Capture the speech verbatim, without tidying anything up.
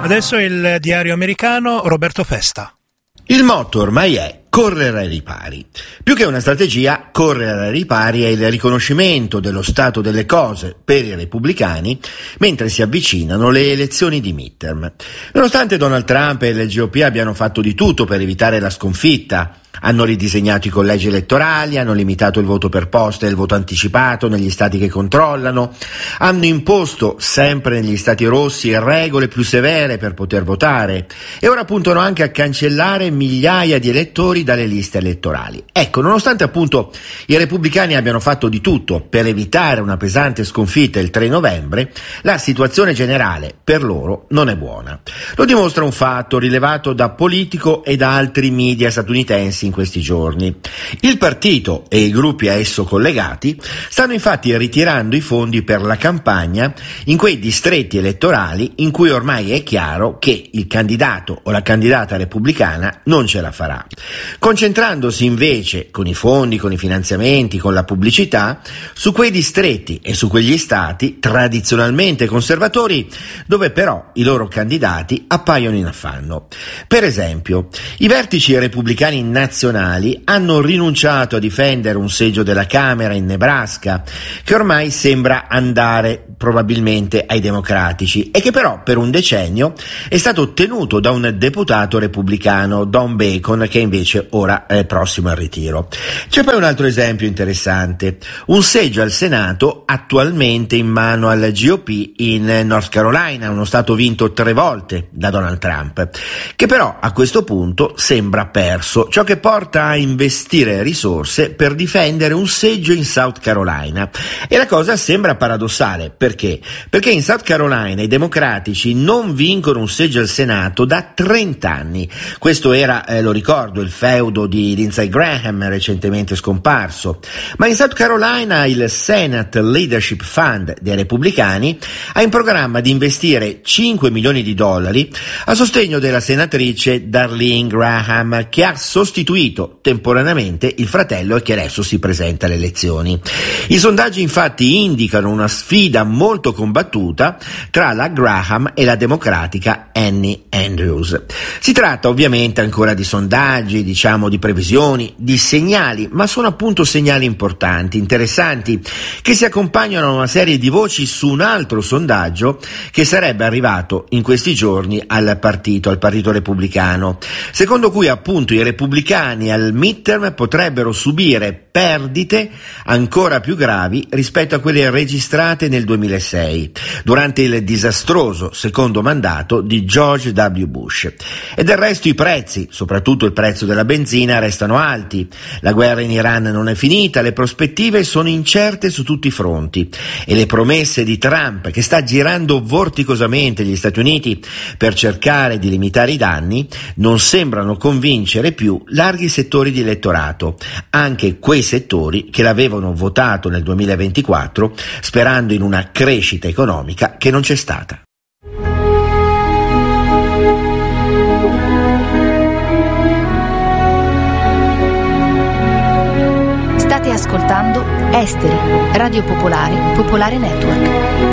Adesso il diario americano, Roberto Festa. Il motto ormai è correre ai ripari. Più che una strategia, correre ai ripari è il riconoscimento dello stato delle cose per i repubblicani mentre si avvicinano le elezioni di midterm. Nonostante Donald Trump e il G O P abbiano fatto di tutto per evitare la sconfitta, hanno ridisegnato i collegi elettorali, hanno limitato il voto per posta e il voto anticipato negli stati che controllano, hanno imposto, sempre negli stati rossi, regole più severe per poter votare e ora puntano anche a cancellare migliaia di elettori dalle liste elettorali. Ecco, nonostante appunto i repubblicani abbiano fatto di tutto per evitare una pesante sconfitta il tre novembre, la situazione generale per loro non è buona. Lo dimostra un fatto rilevato da Politico e da altri media statunitensi in questi giorni. Il partito e i gruppi a esso collegati stanno infatti ritirando i fondi per la campagna in quei distretti elettorali in cui ormai è chiaro che il candidato o la candidata repubblicana non ce la farà, concentrandosi invece con i fondi, con i finanziamenti, con la pubblicità su quei distretti e su quegli stati tradizionalmente conservatori dove però i loro candidati appaiono in affanno. Per esempio, i vertici repubblicani nazionali hanno rinunciato a difendere un seggio della Camera in Nebraska, che ormai sembra andare probabilmente ai democratici e che però per un decennio è stato ottenuto da un deputato repubblicano, Don Bacon, che invece ora è prossimo al ritiro. C'è poi un altro esempio interessante, un seggio al Senato attualmente in mano al G O P in North Carolina, uno stato vinto tre volte da Donald Trump, che però a questo punto sembra perso, ciò che porta a investire risorse per difendere un seggio in South Carolina. E la cosa sembra paradossale. Perché? Perché in South Carolina i democratici non vincono un seggio al Senato da trenta anni. Questo era, eh, lo ricordo, il feudo di Lindsey Graham recentemente scomparso. Ma in South Carolina il Senate Leadership Fund dei repubblicani ha in programma di investire cinque milioni di dollari a sostegno della senatrice Darlene Graham, che ha sostituito temporaneamente il fratello e che adesso si presenta alle elezioni. I sondaggi infatti indicano una sfida molto combattuta tra la Graham e la democratica Annie Andrews. Si tratta ovviamente ancora di sondaggi, diciamo di previsioni, di segnali, ma sono appunto segnali importanti, interessanti, che si accompagnano a una serie di voci su un altro sondaggio che sarebbe arrivato in questi giorni al partito, al partito repubblicano, secondo cui appunto i repubblicani al midterm potrebbero subire perdite ancora più gravi rispetto a quelle registrate nel duemilasei, durante il disastroso secondo mandato di George W. Bush. E del resto i prezzi, soprattutto il prezzo della benzina, restano alti, la guerra in Iran non è finita, le prospettive sono incerte su tutti i fronti e le promesse di Trump, che sta girando vorticosamente gli Stati Uniti per cercare di limitare i danni, non sembrano convincere più larghi settori di elettorato, anche quei settori che l'avevano votato nel duemilaventiquattro sperando in una crescita economica che non c'è stata. State ascoltando Esteri, Radio Popolare, Popolare Network.